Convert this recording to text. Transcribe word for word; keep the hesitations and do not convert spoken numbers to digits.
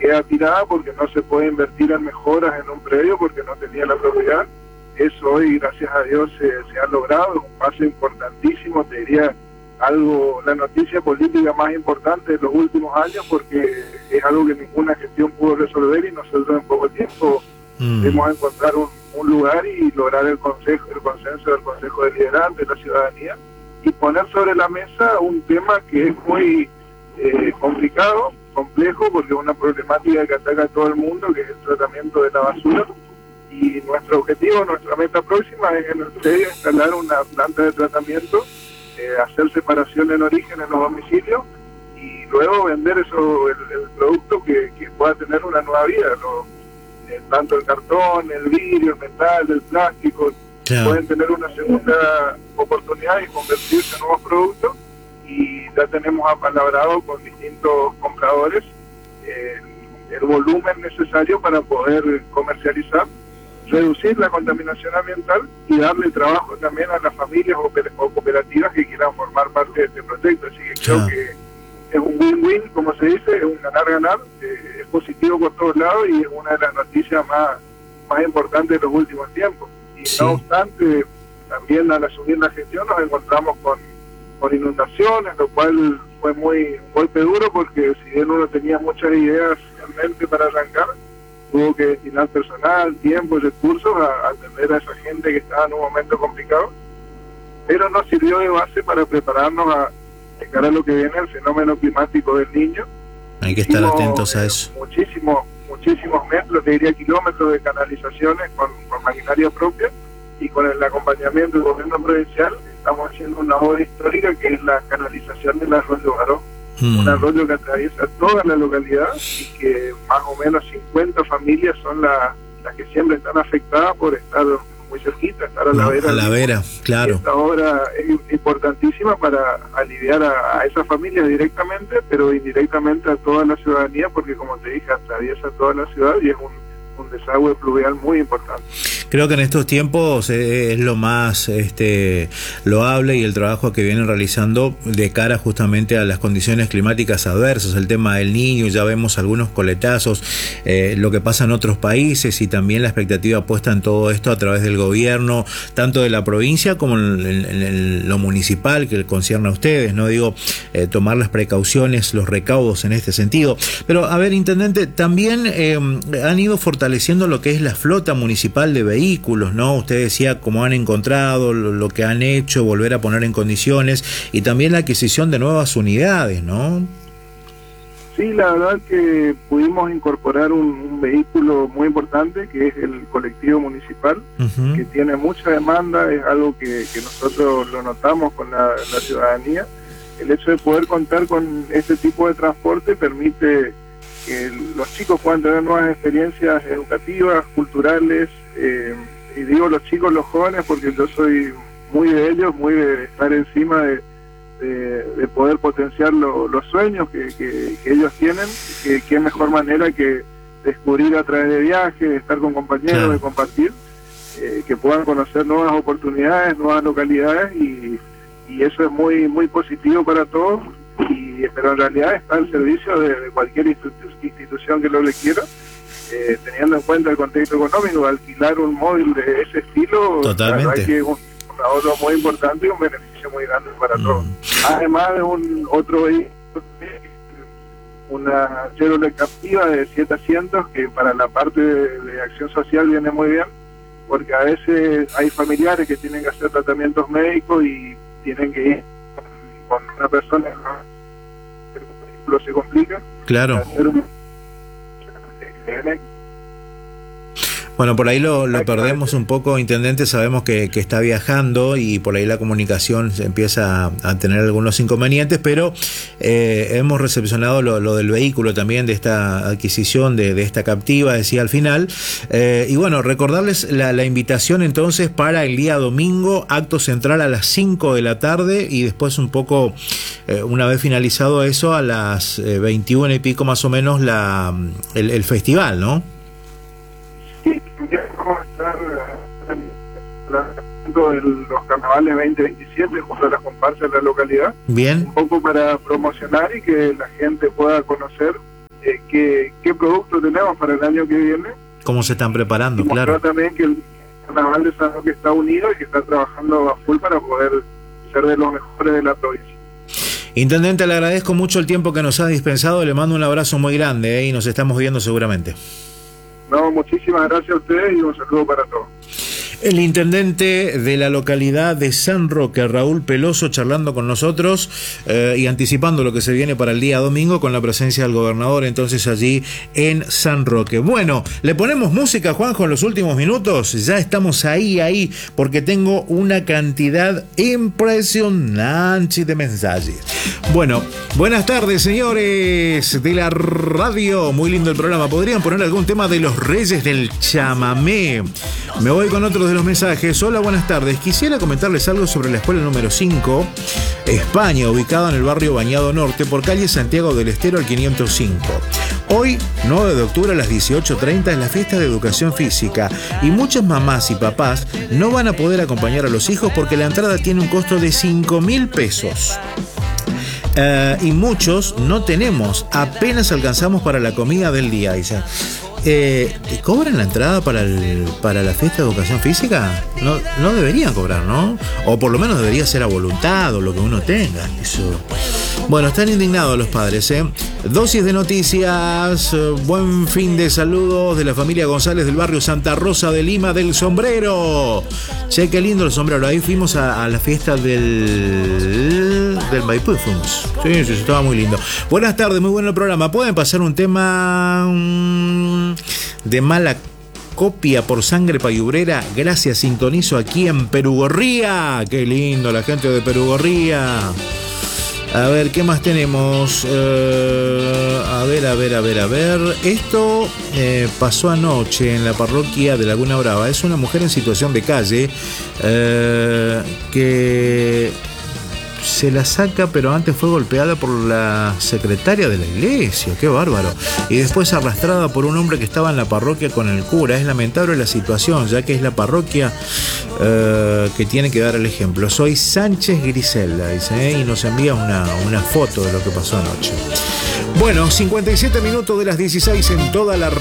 queda tirada porque no se puede invertir en mejoras en un predio porque no tenía la propiedad. Eso hoy, gracias a Dios, se, se ha logrado, es un paso importantísimo, te diría algo, la noticia política más importante de los últimos años, porque es algo que ninguna gestión pudo resolver y nosotros en poco tiempo mm. debemos encontrar un, un lugar y lograr el consejo, el consenso del Consejo Deliberante, de la ciudadanía, y poner sobre la mesa un tema que es muy eh, complicado, complejo, porque es una problemática que ataca a todo el mundo, que es el tratamiento de la basura. Y nuestro objetivo, nuestra meta próxima es en el predio instalar una planta de tratamiento, eh, hacer separación en origen en los domicilios y luego vender eso, el, el producto que, que pueda tener una nueva vida. Lo, eh, tanto el cartón, el vidrio, el metal, el plástico, claro, pueden tener una segunda oportunidad y convertirse en nuevos productos, y ya tenemos apalabrado con distintos compradores eh, el volumen necesario para poder comercializar, reducir la contaminación ambiental y darle trabajo también a las familias o cooperativas que quieran formar parte de este proyecto. Así que creo que es un win-win, como se dice, es un ganar-ganar, eh, es positivo por todos lados y es una de las noticias más, más importantes de los últimos tiempos. Y sí, no obstante, también al asumir la gestión nos encontramos con, con inundaciones, lo cual fue muy un golpe duro, porque si bien uno tenía muchas ideas en mente para arrancar, tuvo que destinar personal, tiempo y recursos a, a atender a esa gente que estaba en un momento complicado, pero nos sirvió de base para prepararnos a encarar lo que viene, el fenómeno climático del Niño. Hay que estar Hicimos, atentos a eso. Eh, muchísimos, muchísimos metros, te diría kilómetros de canalizaciones con, con maquinaria propia, y con el acompañamiento del gobierno provincial estamos haciendo una obra histórica que es la canalización del arroyo Baró. Mm. Un arroyo que atraviesa toda la localidad y que más o menos cincuenta familias son la, las que siempre están afectadas por estar muy cerquita, estar a la no, vera. A la vera, claro. Esta obra es importantísima para aliviar a, a esas familias directamente, pero indirectamente a toda la ciudadanía, porque como te dije, atraviesa toda la ciudad y es un un desagüe pluvial muy importante. Creo que en estos tiempos es lo más este, loable, y el trabajo que vienen realizando de cara justamente a las condiciones climáticas adversas, el tema del Niño, ya vemos algunos coletazos, eh, lo que pasa en otros países, y también la expectativa puesta en todo esto a través del gobierno, tanto de la provincia como en, en, en lo municipal que concierne a ustedes, no digo eh, tomar las precauciones, los recaudos en este sentido. Pero a ver, intendente, también eh, han ido fortaleciendo fortaleciendo lo que es la flota municipal de vehículos, ¿no? Usted decía cómo han encontrado, lo, lo que han hecho, volver a poner en condiciones, y también la adquisición de nuevas unidades, ¿no? Sí, la verdad que pudimos incorporar un, un vehículo muy importante, que es el colectivo municipal, uh-huh, que tiene mucha demanda, es algo que, que nosotros lo notamos con la, la ciudadanía. El hecho de poder contar con este tipo de transporte permite que los chicos puedan tener nuevas experiencias educativas, culturales, eh, y digo los chicos, los jóvenes, porque yo soy muy de ellos, muy de estar encima de, de, de poder potenciar lo, los sueños que, que, que ellos tienen, que qué mejor manera que descubrir a través de viajes, de estar con compañeros, claro, de compartir, eh, que puedan conocer nuevas oportunidades, nuevas localidades, y, y eso es muy, muy positivo para todos. Y, pero en realidad está al servicio de, de cualquier institu institución que lo requiera, eh, teniendo en cuenta el contexto económico. Alquilar un móvil de ese estilo, totalmente, la verdad que es un, un ahorro muy importante y un beneficio muy grande para mm. todos. Además de un otro vehículo, una Chevrolet Captiva de siete asientos, que para la parte de, de acción social viene muy bien, porque a veces hay familiares que tienen que hacer tratamientos médicos y tienen que ir con una persona, el vehículo se complica. Claro. Un... Bueno, por ahí lo, lo perdemos un poco, intendente. Sabemos que, que está viajando y por ahí la comunicación se empieza a, a tener algunos inconvenientes, pero eh, hemos recepcionado lo, lo del vehículo también, de esta adquisición de, de esta Captiva, decía al final. Eh, y bueno, recordarles la, la invitación entonces para el día domingo, acto central a las cinco de la tarde, y después un poco, eh, una vez finalizado eso, a las eh, veintiuna y pico más o menos, la el, el festival, ¿no? Sí, vamos a estar de los carnavales veinte veintisiete junto a las comparsas de la localidad. Bien. Un poco para promocionar y que la gente pueda conocer eh, qué, qué producto tenemos para el año que viene. ¿Cómo se están preparando? Y claro. también que el Carnaval de San Roque está unido y que está trabajando a full para poder ser de los mejores de la provincia. Intendente, le agradezco mucho el tiempo que nos ha dispensado, le mando un abrazo muy grande ¿eh? y nos estamos viendo seguramente. No, muchísimas gracias a ustedes y un saludo para todos. El intendente de la localidad de San Roque, Raúl Peloso, charlando con nosotros eh, y anticipando lo que se viene para el día domingo con la presencia del gobernador entonces allí en San Roque. Bueno, le ponemos música, Juanjo, en los últimos minutos. Ya estamos ahí, ahí, porque tengo una cantidad impresionante de mensajes. Bueno, buenas tardes, señores de la radio. Muy lindo el programa. ¿Podrían poner algún tema de los Reyes del Chamamé? Me voy con otro de los mensajes. Hola, buenas tardes. Quisiera comentarles algo sobre la escuela número cinco, España, ubicada en el barrio Bañado Norte, por calle Santiago del Estero al quinientos cinco. Hoy, nueve de octubre a las dieciocho treinta, es la fiesta de educación física y muchas mamás y papás no van a poder acompañar a los hijos porque la entrada tiene un costo de cinco mil pesos. Uh, y muchos no tenemos, apenas alcanzamos para la comida del día. Dice, eh, ¿cobran la entrada para, el, para la fiesta de educación física? No, no deberían cobrar, ¿no? O por lo menos debería ser a voluntad o lo que uno tenga. Eso. Bueno, están indignados los padres, ¿eh? Dosis de noticias, buen fin de saludos de la familia González del barrio Santa Rosa de Lima del Sombrero. Che, qué lindo el sombrero. Ahí fuimos a, a la fiesta del, del Maipú, fuimos. Sí, sí, estaba muy lindo. Buenas tardes, muy bueno el programa. ¿Pueden pasar un tema um, de mala copia por Sangre Payubrera? Gracias, sintonizo aquí en Perugorría. Qué lindo la gente de Perugorría. A ver, ¿qué más tenemos? Uh, a ver, a ver, a ver, a ver. Esto eh, pasó anoche en la parroquia de Laguna Brava. Es una mujer en situación de calle uh, que se la saca, pero antes fue golpeada por la secretaria de la iglesia. ¡Qué bárbaro! Y después arrastrada por un hombre que estaba en la parroquia con el cura. Es lamentable la situación, ya que es la parroquia uh, que tiene que dar el ejemplo. Soy Sánchez Griselda, dice, ¿eh? Y nos envía una, una foto de lo que pasó anoche. Bueno, cincuenta y siete minutos de las dieciséis en toda la